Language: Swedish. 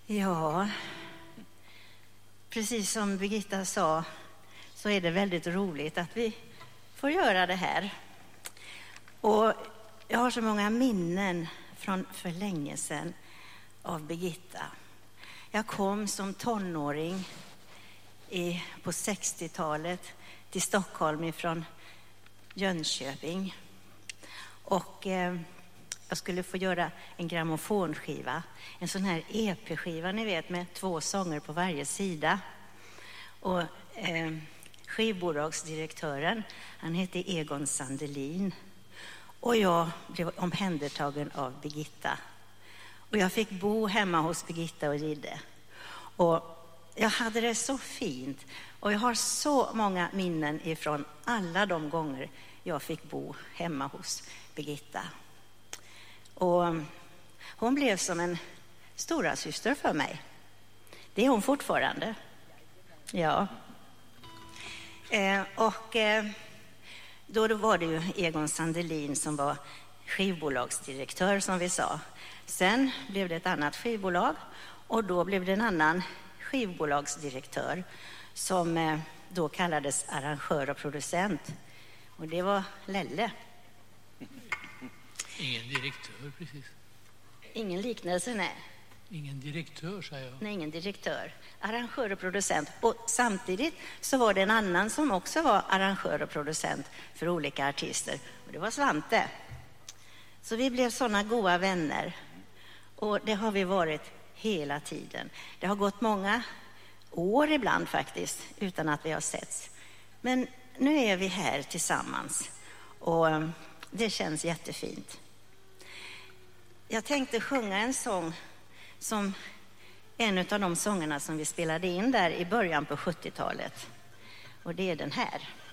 Ja, precis som Birgitta sa så är det väldigt roligt att vi får göra det här. Och jag har så många minnen från för länge sedan av Birgitta. Jag kom som tonåring på 60-talet till Stockholm ifrån Jönköping. Och jag skulle få göra en grammofonskiva. En sån här EP-skiva, ni vet, med 2 sånger på varje sida. Och skivbolagsdirektören, han hette Egon Sandelin. Och jag blev omhändertagen av Birgitta. Och jag fick bo hemma hos Birgitta och Gidde. Och jag hade det så fint. Och jag har så många minnen ifrån alla de gånger jag fick bo hemma hos Birgitta. Och hon blev som en stora syster för mig. Det är hon fortfarande. Ja. Då var det ju Egon Sandelin som var skivbolagsdirektör, som vi sa. Sen blev det ett annat skivbolag och då blev det en annan skivbolagsdirektör som då kallades arrangör och producent. Och det var Lelle. Ingen direktör, precis. Ingen liknelse, nej. Ingen direktör, säger jag. Nej, ingen direktör. Arrangör och producent. Och samtidigt så var det en annan som också var arrangör och producent för olika artister. Och det var Svante. Så vi blev såna goda vänner. Och det har vi varit hela tiden. Det har gått många år ibland faktiskt utan att vi har setts. Men nu är vi här tillsammans. Och det känns jättefint. Jag tänkte sjunga en sång som en av de sångerna som vi spelade in där i början på 70-talet. Och det är den här.